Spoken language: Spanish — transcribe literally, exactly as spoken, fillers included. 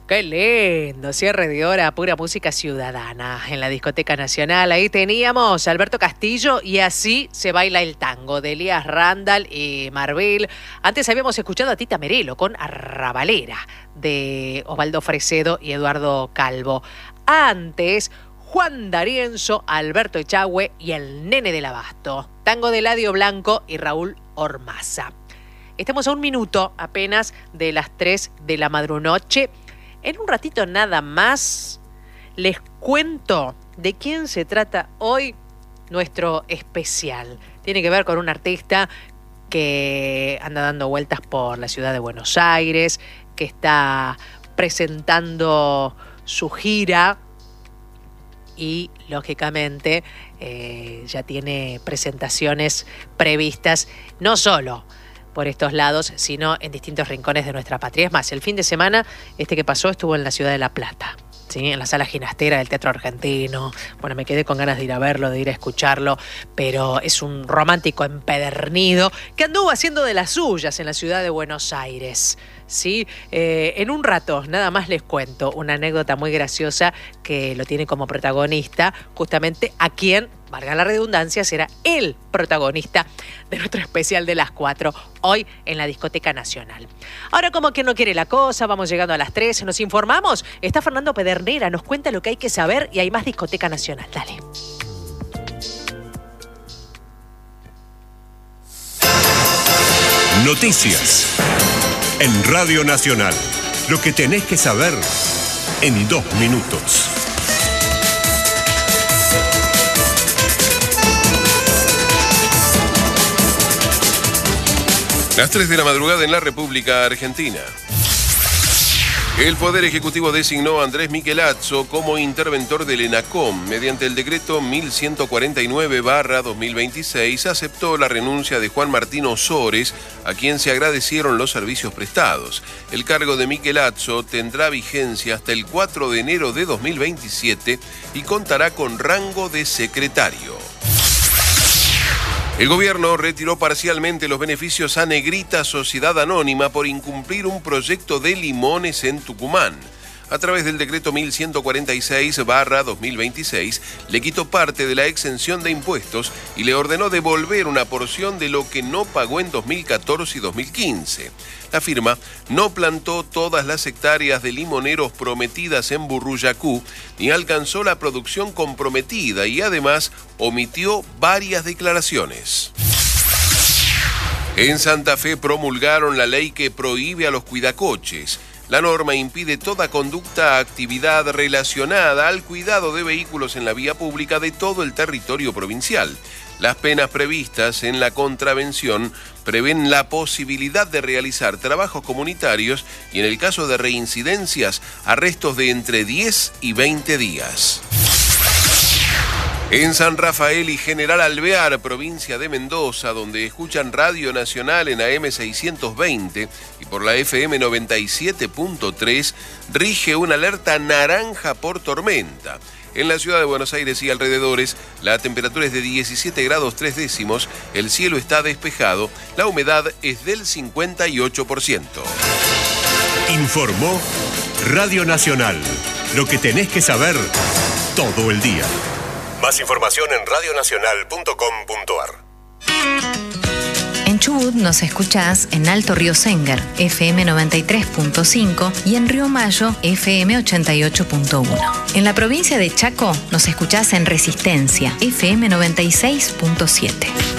Qué lindo, cierre de hora, pura música ciudadana en la Discoteca Nacional. Ahí teníamos a Alberto Castillo y Así se baila el tango de Elías Randall y Marbil. Antes habíamos escuchado a Tita Merelo con Arrabalera de Osvaldo Fresedo y Eduardo Calvo. Antes, Juan D'Arienzo, Alberto Echagüe y el Nene del Abasto. Tango de Eladio Blanco y Raúl Ormaza. Estamos a un minuto apenas de las tres de la madrunoche. En un ratito nada más les cuento de quién se trata hoy nuestro especial. Tiene que ver con un artista que anda dando vueltas por la ciudad de Buenos Aires, que está presentando su gira y, lógicamente, eh, ya tiene presentaciones previstas, no solo por estos lados, sino en distintos rincones de nuestra patria. Es más, el fin de semana este que pasó estuvo en la ciudad de La Plata, ¿sí? En la sala ginastera del Teatro Argentino. Bueno, me quedé con ganas de ir a verlo, de ir a escucharlo, pero es un romántico empedernido que anduvo haciendo de las suyas en la ciudad de Buenos Aires. Sí, eh, en un rato nada más les cuento una anécdota muy graciosa que lo tiene como protagonista, justamente a quien, valga la redundancia, será el protagonista de nuestro especial de las cuatro, hoy en la Discoteca Nacional. Ahora, como quien no quiere la cosa, vamos llegando a las tres, nos informamos. Está Fernando Pedernera, nos cuenta lo que hay que saber y hay más Discoteca Nacional. Dale. Noticias en Radio Nacional. Lo que tenés que saber en dos minutos. Las tres de la madrugada en la República Argentina. El Poder Ejecutivo designó a Andrés Michelazzo como interventor del ENACOM. Mediante el decreto mil ciento cuarenta y nueve barra dos mil veintiséis, aceptó la renuncia de Juan Martín Osores, a quien se agradecieron los servicios prestados. El cargo de Michelazzo tendrá vigencia hasta el cuatro de enero de dos mil veintisiete y contará con rango de secretario. El gobierno retiró parcialmente los beneficios a Negrita Sociedad Anónima por incumplir un proyecto de limones en Tucumán. A través del decreto mil ciento cuarenta y seis barra dos mil veintiséis, le quitó parte de la exención de impuestos y le ordenó devolver una porción de lo que no pagó en dos mil catorce y dos mil quince. La firma no plantó todas las hectáreas de limoneros prometidas en Burruyacú, ni alcanzó la producción comprometida y además omitió varias declaraciones. En Santa Fe promulgaron la ley que prohíbe a los cuidacoches. La norma impide toda conducta o actividad relacionada al cuidado de vehículos en la vía pública de todo el territorio provincial. Las penas previstas en la contravención prevén la posibilidad de realizar trabajos comunitarios y, en el caso de reincidencias, arrestos de entre diez y veinte días. En San Rafael y General Alvear, provincia de Mendoza, donde escuchan Radio Nacional en A M seiscientos veinte y por la F M noventa y siete punto tres, rige una alerta naranja por tormenta. En la ciudad de Buenos Aires y alrededores, la temperatura es de diecisiete grados tres décimos, el cielo está despejado, la humedad es del cincuenta y ocho por ciento. Informó Radio Nacional. Lo que tenés que saber todo el día. Más información en radio nacional punto com punto a r. En Chubut nos escuchás en Alto Río Sénger, F M noventa y tres punto cinco y en Río Mayo, F M ochenta y ocho punto uno. En la provincia de Chaco nos escuchás en Resistencia, F M noventa y seis punto siete.